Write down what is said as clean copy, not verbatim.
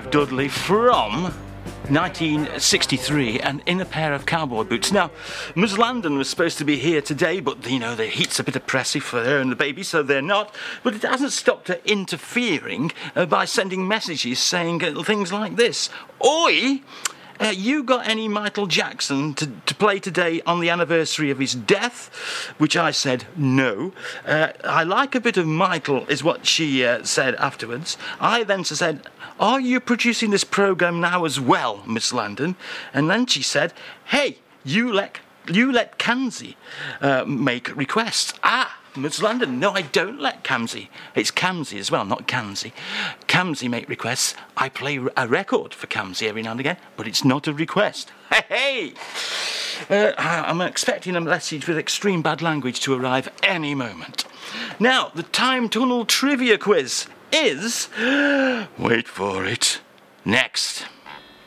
Dudley from 1963 and in a pair of cowboy boots. Now, Ms. Landon was supposed to be here today, but, the heat's a bit oppressive for her and the baby, so they're not. But it hasn't stopped her interfering by sending messages saying things like this. Oi! You got any Michael Jackson to play today on the anniversary of his death? Which I said, no. I like a bit of Michael, is what she said afterwards. I then said, are you producing this programme now as well, Miss Landon? And then she said, hey, you let Kamsi make requests. Miss Landon, no, I don't let Kamsi. It's Kamsi as well, not Kanzi. Kamsi make requests. I play a record for Kamsi every now and again, but it's not a request. Hey! I'm expecting a message with extreme bad language to arrive any moment. Now, the Time Tunnel Trivia Quiz is... wait for it. Next.